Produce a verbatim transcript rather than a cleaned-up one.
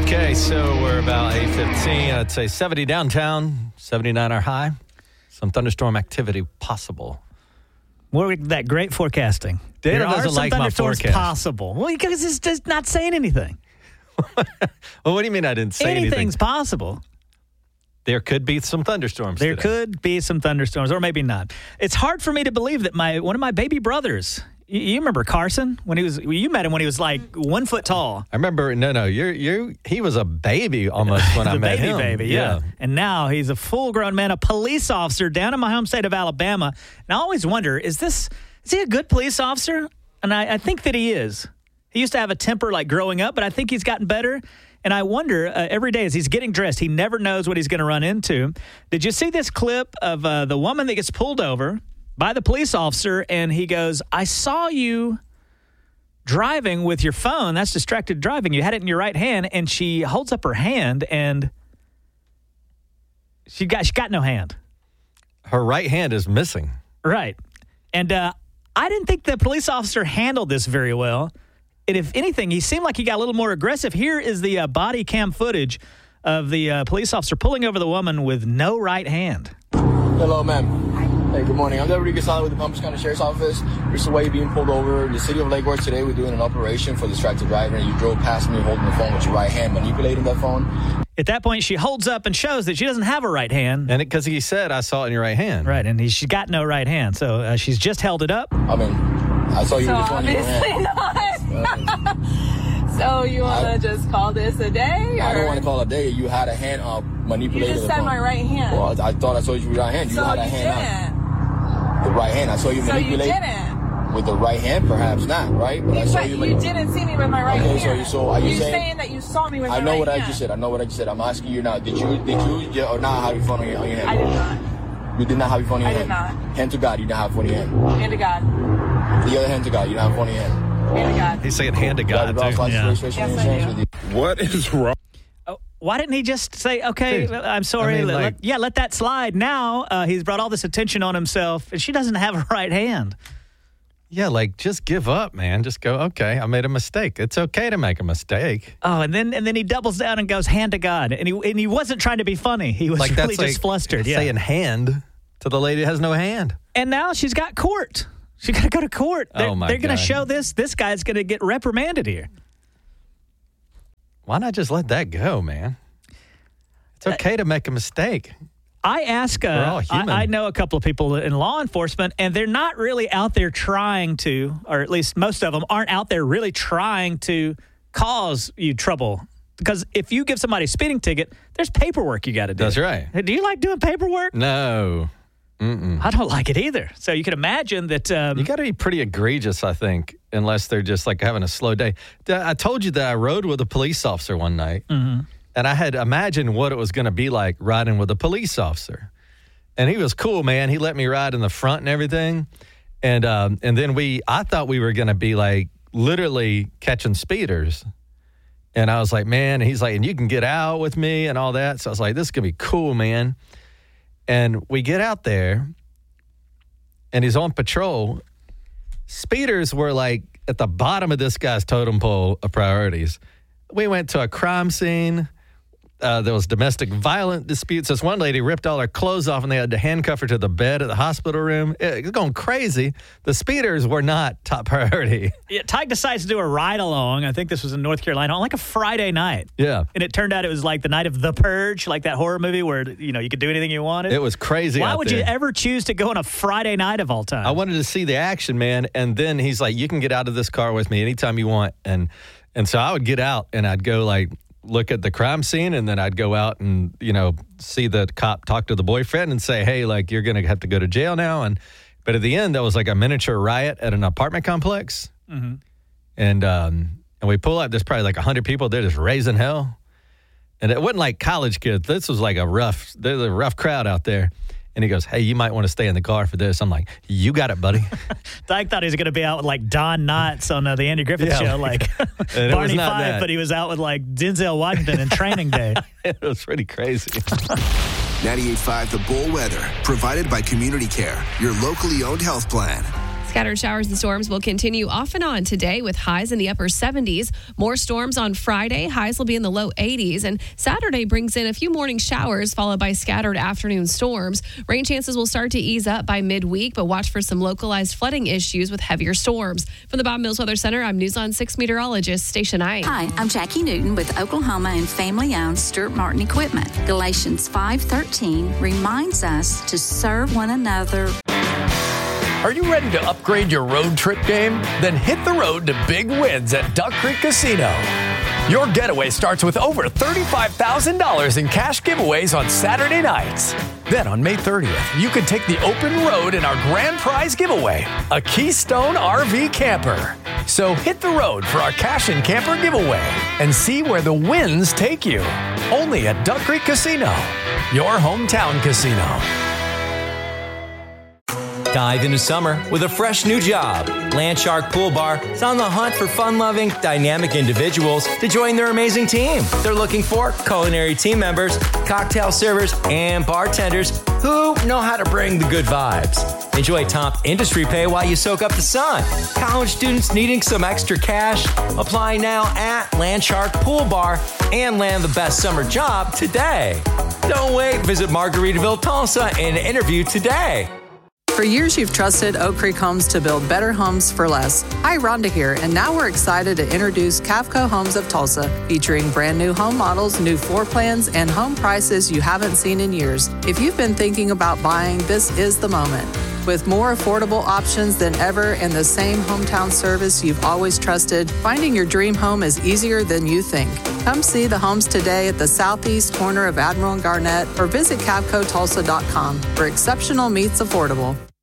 Okay, so we're about eight fifteen. I'd say seventy downtown, seventy-nine our high. Some thunderstorm activity possible. We're that great forecasting. Dana there doesn't are some like my thunderstorms forecast. possible. Well, because it's just not saying anything. Well, what do you mean I didn't say Anything's anything? possible. There could be some thunderstorms There today. could be some thunderstorms, or maybe not. It's hard for me to believe that my one of my baby brothers. You, you remember Carson when he was? You met him when he was like one foot tall. I remember. No, no, you're you. He was a baby almost when I the met baby him. baby, yeah. And now he's a full-grown man, a police officer down in my home state of Alabama. And I always wonder, is this is he a good police officer? And I, I think that he is. He used to have a temper like growing up, but I think he's gotten better. And I wonder, uh, every day as he's getting dressed, he never knows what he's going to run into. Did you see this clip of uh, the woman that gets pulled over by the police officer, and he goes, I saw you driving with your phone. That's distracted driving. You had it in your right hand, and she holds up her hand, and she got she got no hand. Her right hand is missing. Right. And uh, I didn't think the police officer handled this very well. And if anything, he seemed like he got a little more aggressive. Here is the uh, body cam footage of the uh, police officer pulling over the woman with no right hand. Hello, ma'am. Hey, good morning. I'm Deputy Gasala with the Palm Beach County Sheriff's Office. Here's the way you're being pulled over. The city of Lake Worth today, we're doing an operation for distracted driver, and you drove past me holding the phone with your right hand, manipulating that phone. At that point, she holds up and shows that she doesn't have a right hand. And because he said, I saw it in your right hand. Right, and he, she's got no right hand. So uh, she's just held it up. I mean, I saw you So with the phone in your obviously hand. not. So you want I- to just call this a day? Or? I don't want to call it a day. You had a hand up You manipulating just the said phone. my right hand. Well, I thought I saw you with your right hand. You so had you a hand didn't. up. The right hand. I saw you So you manipulate. didn't. With the right hand, perhaps not, right? But I You, saw but you. you mani- didn't see me with my right Okay, so hand. you- so are you You're saying- saying that you saw me with my I know right what I hand. just said. I know what I just said. I'm asking you now. Did you, did you, yeah, or not have your phone on your, on your hand? I did not. You did not have your phone in your I did hand? not. Hand to God, you didn't have your phone in your hand. Hand to God. The other hand to God, you don't have your phone in your hand. Hand to God. He's saying hand to You have God, your driver's too. license, Yeah. registration, Yes, and I insurance do. with you. What is wrong? Oh, why didn't he just say, okay, Dude, I'm sorry. I mean, let- like- let- yeah, let that slide. Now uh, he's brought all this attention on himself, and she doesn't have a right hand. Yeah, like, just give up, man. Just go, okay, I made a mistake. It's okay to make a mistake. Oh, and then and then he doubles down and goes hand to God, and he and he wasn't trying to be funny. He was Like, really that's just like flustered. Yeah. saying hand to the lady that has no hand. And now she's got court. She got to go to court. They're, Oh, my they're going to God. show this. This guy's going to get reprimanded here. Why not just let that go, man? It's okay to make a mistake. I ask, uh, We're all human. I, I know a couple of people in law enforcement, and they're not really out there trying to, or at least most of them aren't out there really trying to cause you trouble. Because if you give somebody a speeding ticket, there's paperwork you got to do. That's right. Do you like doing paperwork? No. Mm-mm. I don't like it either. So you can imagine that. Um, You got to be pretty egregious, I think, unless they're just like having a slow day. Th- I told you that I rode with a police officer one night, Mm-hmm. and I had imagined what it was going to be like riding with a police officer. And he was cool, man. He let me ride in the front and everything. And um, and then we, I thought we were going to be like literally catching speeders. And I was like, man, and he's like, and you can get out with me and all that. So I was like, this is going to be cool, man. And we get out there, and he's on patrol. Speeders were like at the bottom of this guy's totem pole of priorities. We went to a crime scene. Uh, there was domestic violence disputes. This one lady ripped all her clothes off, and they had to handcuff her to the bed at the hospital room. It was going crazy. The speeders were not top priority. yeah, Tyke decides to do a ride along. I think this was in North Carolina on like a Friday night. Yeah. And it turned out it was like the night of The Purge, like that horror movie where, you know, you could do anything you wanted. It was crazy Why out would there. you ever choose to go on a Friday night of all time? I wanted to see the action, man. And then he's like, you can get out of this car with me anytime you want. And and so I would get out, and I'd go like look at the crime scene, and then I'd go out and, you know, see the cop talk to the boyfriend and say, hey, like, you're going to have to go to jail now. And but at the end, there was like a miniature riot at an apartment complex. Mm-hmm. And um, and we pull up, there's probably like one hundred people. They're just raising hell. And it wasn't like college kids. This was like a rough, there's a rough crowd out there. And he goes, hey, you might want to stay in the car for this. I'm like, you got it, buddy. Tyke thought he was going to be out with like Don Knotts on uh, the Andy Griffith Yeah, show, like- like And it was Barney not Fife, that. but he was out with like Denzel Washington in Training Day. It was pretty crazy. ninety-eight point five The Bull Weather, provided by Community Care, your locally owned health plan. Scattered showers and storms will continue off and on today with highs in the upper seventies. More storms on Friday. Highs will be in the low eighties. And Saturday brings in a few morning showers followed by scattered afternoon storms. Rain chances will start to ease up by midweek, but watch for some localized flooding issues with heavier storms. From the Bob Mills Weather Center, I'm News on six meteorologist Stacia Knight. Hi, I'm Jackie Newton with Oklahoma and family-owned Stuart Martin Equipment. Galatians five thirteen reminds us to serve one another. Are you ready to upgrade your road trip game? Then hit the road to big wins at Duck Creek Casino. Your getaway starts with over thirty-five thousand dollars in cash giveaways on Saturday nights. Then on May thirtieth, you can take the open road in our grand prize giveaway, a Keystone R V camper. So hit the road for our cash and camper giveaway and see where the wins take you. Only at Duck Creek Casino, your hometown casino. Dive into summer with a fresh new job. Landshark Pool Bar is on the hunt for fun-loving, dynamic individuals to join their amazing team. They're looking for culinary team members, cocktail servers, and bartenders who know how to bring the good vibes. Enjoy top industry pay while you soak up the sun. College students needing some extra cash? Apply now at Landshark Pool Bar and land the best summer job today. Don't wait. Visit Margaritaville, Tulsa and interview today. For years, you've trusted Oak Creek Homes to build better homes for less. Hi, Rhonda here, and now we're excited to introduce Cavco Homes of Tulsa, featuring brand new home models, new floor plans, and home prices you haven't seen in years. If you've been thinking about buying, this is the moment. With more affordable options than ever and the same hometown service you've always trusted, finding your dream home is easier than you think. Come see the homes today at the southeast corner of Admiral and Garnett or visit cavco tulsa dot com, where exceptional meets affordable.